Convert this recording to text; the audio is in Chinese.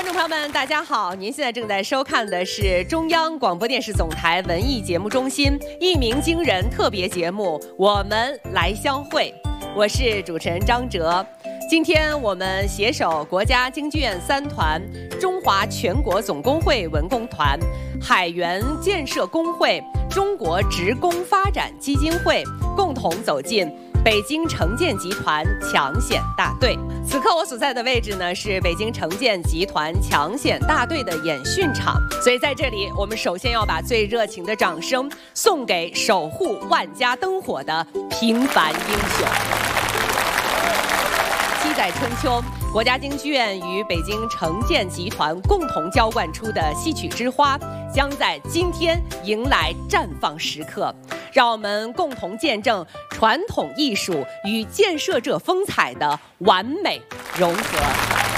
观众朋友们，大家好！您现在正在收看的是中央广播电视总台文艺节目中心一鸣惊人特别节目《我们来相会》，我是主持人张哲。今天我们携手国家京剧院3团、中华全国总工会文工团、海员建设工会、中国职工发展基金会，共同走进北京城建集团抢险大队。此刻我所在的位置呢，是北京城建集团抢险大队的演训场，所以在这里，我们首先要把最热情的掌声送给守护万家灯火的平凡英雄。七载春秋，国家京剧院与北京城建集团共同浇灌出的戏曲之花，将在今天迎来绽放时刻。让我们共同见证传统艺术与建设者风采的完美融合。